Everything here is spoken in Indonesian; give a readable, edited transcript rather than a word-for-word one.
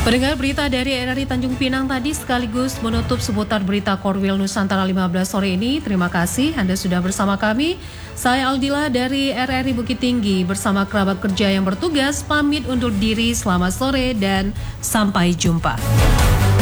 Pendengar berita dari RRI Tanjung Pinang tadi sekaligus menutup seputar berita Korwil Nusantara 15 sore ini. Terima kasih Anda sudah bersama kami. Saya Aldila dari RRI Bukit Tinggi bersama kerabat kerja yang bertugas pamit undur diri. Selamat sore dan sampai jumpa.